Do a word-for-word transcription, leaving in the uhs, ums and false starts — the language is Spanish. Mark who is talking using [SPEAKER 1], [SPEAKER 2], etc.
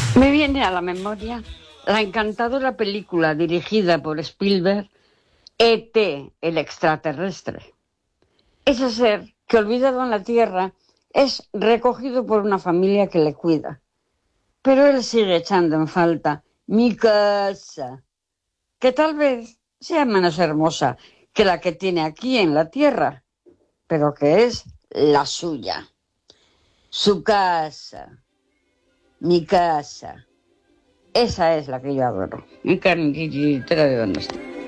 [SPEAKER 1] Me viene a la memoria la encantadora película dirigida por Spielberg, E T, el extraterrestre. Ese ser que, olvidado en la Tierra, es recogido por una familia que le cuida. Pero él sigue echando en falta mi casa, que tal vez sea menos hermosa que la que tiene aquí en la Tierra, pero que es la suya. Su casa, mi casa. Esa es la que yo adoro. En carne, ¿de dónde está?